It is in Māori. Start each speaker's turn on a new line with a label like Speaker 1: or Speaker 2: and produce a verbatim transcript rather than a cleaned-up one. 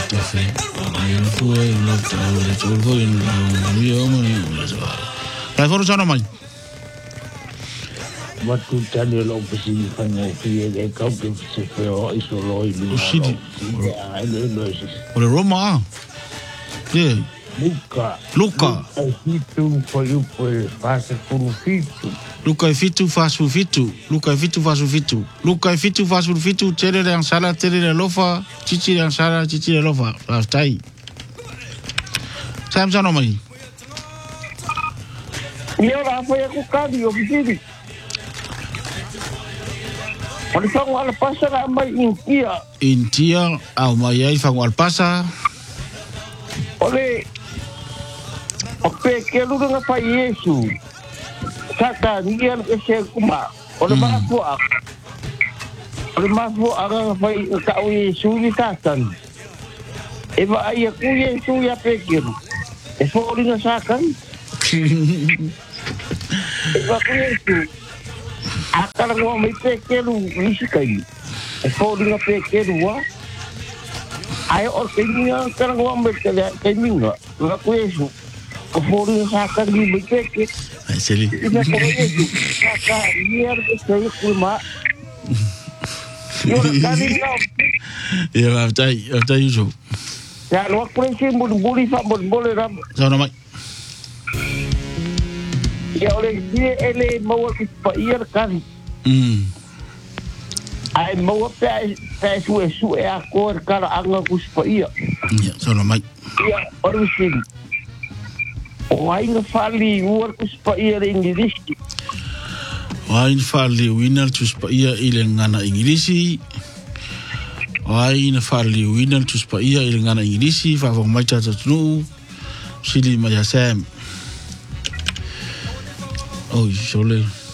Speaker 1: Café. Ai foi no tau, tau foi no io mo ni so. Kai foro sana mai.
Speaker 2: Watu tani lo pesi fanga fie de kau ke se feo iso loi lu.
Speaker 1: Usidi.
Speaker 2: Ai le lo si.
Speaker 1: Ole Roma. Yeah.
Speaker 2: Luca.
Speaker 1: Luca.
Speaker 2: Fitu foi o foi fase por fitu.
Speaker 1: Luca e fitu fasu fitu. Luca e fitu fasu fitu. Luca e fitu fasu fitu. Tere le ansala, tere le lofa. Cici le ansala, cici le lofa. Rastai. Sam sana mai.
Speaker 2: Ia la foi aku kali o bisiri. Oli fango ala pasa la mai intia.
Speaker 1: Intia au mai ai fango al pasa.
Speaker 2: Ole o pe ke lu nga fa Yesu. Saka ni al ke se kuma. Ole ma fu a. Ole ma fu a nga fa ka o Yesu ni katan. E va ai ku Yesu ya pe ke. E fo oli nga sakan. E va ku Yesu. Akala ngo mai pe ke lu ni sikai. E fo oli nga pe ke lu wa. Ai o ke ni akala ngo mai ke ke ni nga. Nga ku Yesu. Ko fo oli nga sakan ni mai pe ke.
Speaker 1: Ai seli.
Speaker 2: Ina ko Yesu. Saka ni ar ke se ku ma. Yo kali na.
Speaker 1: Ya va tai, tai uso.
Speaker 2: Ya lo presi mo buli fa mo bole ram.
Speaker 1: Sana mai.
Speaker 2: Ya ole dia ele mau ke pa ir kan.
Speaker 1: Mm.
Speaker 2: Ai mau pe pe su su e a cor cara anga ku pa ia.
Speaker 1: Ya, sana mai.
Speaker 2: Ya ora sim. O ai nga fali uar ku pa ia English.
Speaker 1: Wain fali winner tu spa ia ile ngana Inggilisi. Wain fali winner tu spa ia ile ngana Inggilisi fa fa mai tata tu sili mai Sam. Oh, jole.